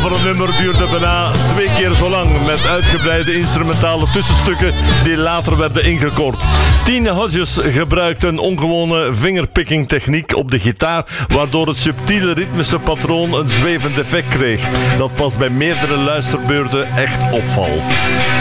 zilveren nummer duurde bijna 2 keer zo lang, met uitgebreide instrumentale tussenstukken die later werden ingekort. Tine Hodges gebruikte een ongewone vingerpicking techniek op de gitaar, waardoor het subtiele ritmische patroon een zwevend effect kreeg, dat pas bij meerdere luisterbeurten echt opvalt.